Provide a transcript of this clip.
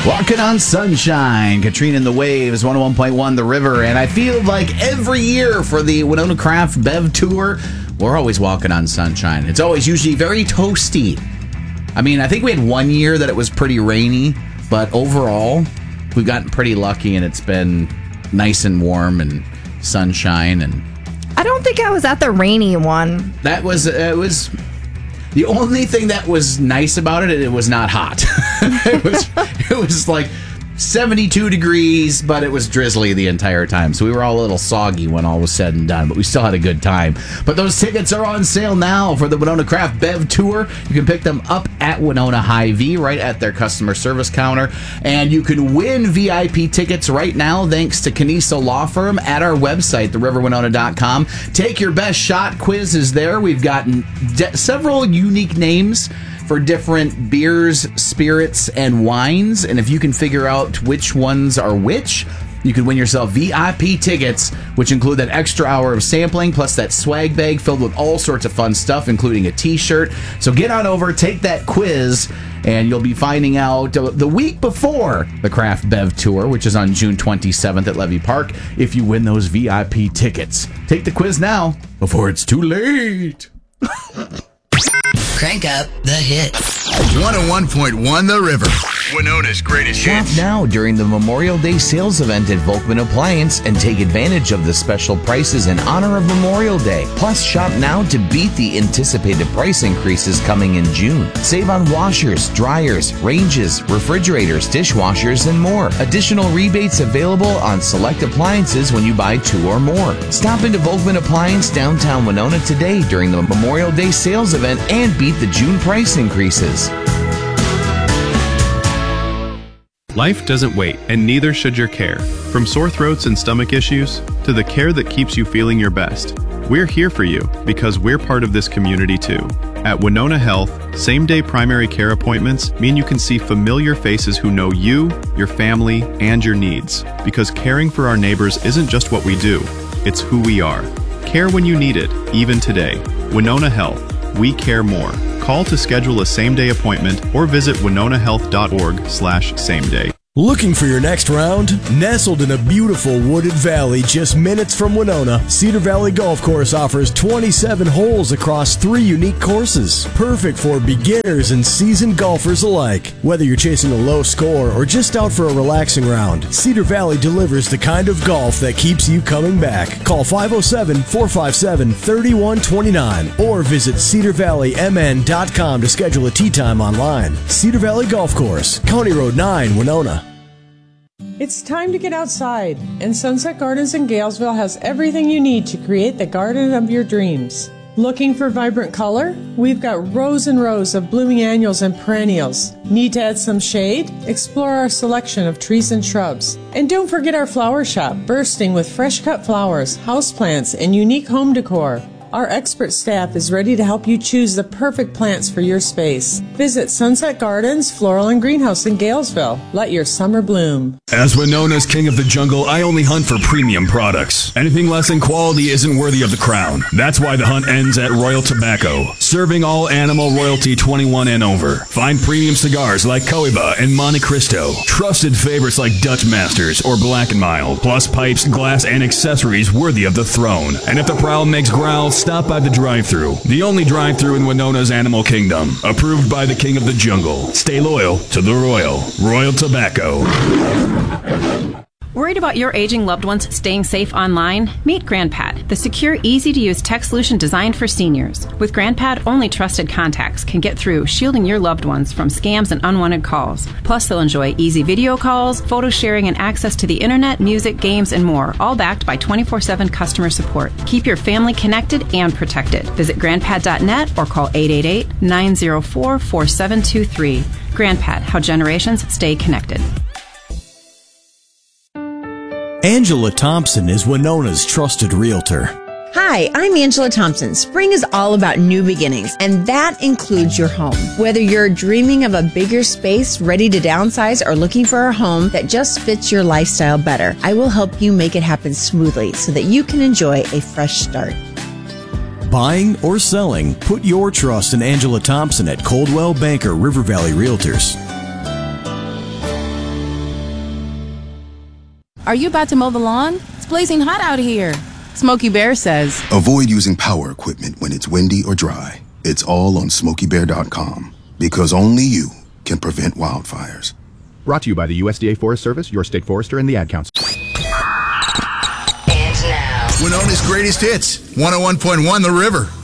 Walking on Sunshine, Katrina and the Waves, 101.1 The River, and I feel like every year for the Winona Craft Bev Tour, we're always walking on sunshine. It's always usually very toasty. I mean, I think we had one year that it was pretty rainy, but overall, we've gotten pretty lucky and it's been nice and warm and sunshine. And I don't think I was at the rainy one. That was, it was... The only thing that was nice about it, it was not hot. it was like 72 degrees, but it was drizzly the entire time. So we were all a little soggy when all was said and done, but we still had a good time. But those tickets are on sale now for the Winona Craft Bev Tour. You can pick them up at Winona Hy-Vee, right at their customer service counter. And you can win VIP tickets right now thanks to Caniso Law Firm at our website, theriverwinona.com. Take Your Best Shot quiz is there. We've gotten several unique names for different beers, spirits, and wines. And if you can figure out which ones are which, you can win yourself VIP tickets, which include that extra hour of sampling, plus that swag bag filled with all sorts of fun stuff, including a t-shirt. So get on over, take that quiz, and you'll be finding out the week before the Craft Bev Tour, which is on June 27th at Levy Park, if you win those VIP tickets. Take the quiz now, before it's too late. Crank up the hits. 101.1 The River. Winona's greatest Shop hits. now during the Memorial Day sales event at Volkman Appliance and take advantage of the special prices in honor of Memorial Day. Plus, shop now to beat the anticipated price increases coming in June. Save on washers, dryers, ranges, refrigerators, dishwashers, and more. Additional rebates available on select appliances when you buy 2 or more. Stop into Volkman Appliance downtown Winona today during the Memorial Day sales event and beat the June price increases. Life doesn't wait, and neither should your care. From sore throats and stomach issues to the care that keeps you feeling your best, we're here for you because we're part of this community too. At Winona Health, same-day primary care appointments mean you can see familiar faces who know you, your family, and your needs. Because caring for our neighbors isn't just what we do, it's who we are. Care when you need it, even today. Winona Health. We care more. Call to schedule a same-day appointment or visit winonahealth.org/sameday. Looking for your next round? Nestled in a beautiful wooded valley just minutes from Winona, Cedar Valley Golf Course offers 27 holes across 3 unique courses. Perfect for beginners and seasoned golfers alike. Whether you're chasing a low score or just out for a relaxing round, Cedar Valley delivers the kind of golf that keeps you coming back. Call 507-457-3129 or visit cedarvalleymn.com to schedule a tee time online. Cedar Valley Golf Course, County Road 9, Winona. It's time to get outside, and Sunset Gardens in Galesville has everything you need to create the garden of your dreams. Looking for vibrant color? We've got rows and rows of blooming annuals and perennials. Need to add some shade? Explore our selection of trees and shrubs. And don't forget our flower shop, bursting with fresh cut flowers, houseplants, and unique home decor. Our expert staff is ready to help you choose the perfect plants for your space. Visit Sunset Gardens, Floral and Greenhouse in Galesville. Let your summer bloom. As Winona's king of the jungle, I only hunt for premium products. Anything less in quality isn't worthy of the crown. That's why the hunt ends at Royal Tobacco, serving all animal royalty 21 and over. Find premium cigars like Cohiba and Monte Cristo, trusted favorites like Dutch Masters or Black & Mild, plus pipes, glass, and accessories worthy of the throne. And if the prowl makes growl, stop by the drive-thru, the only drive-thru in Winona's animal kingdom, approved by the king of the jungle. Stay loyal to the Royal Tobacco. Worried about your aging loved ones staying safe online? Meet GrandPad, the secure, easy-to-use tech solution designed for seniors. With GrandPad, only trusted contacts can get through, shielding your loved ones from scams and unwanted calls. Plus, they'll enjoy easy video calls, photo sharing, and access to the internet, music, games, and more, all backed by 24/7 customer support. Keep your family connected and protected. Visit grandpad.net or call 888-904-4723. GrandPad, how generations stay connected. Angela Thompson is Winona's trusted realtor. Hi, I'm Angela Thompson. Spring is all about new beginnings, and that includes your home. Whether you're dreaming of a bigger space, ready to downsize, or looking for a home that just fits your lifestyle better, I will help you make it happen smoothly so that you can enjoy a fresh start. Buying or selling, put your trust in Angela Thompson at Coldwell Banker River Valley Realtors. Are you about to mow the lawn? It's blazing hot out here. Smokey Bear says, avoid using power equipment when it's windy or dry. It's all on SmokeyBear.com, because only you can prevent wildfires. Brought to you by the USDA Forest Service, your state forester, and the Ad Council. Winnona's greatest hits, 101.1 The River.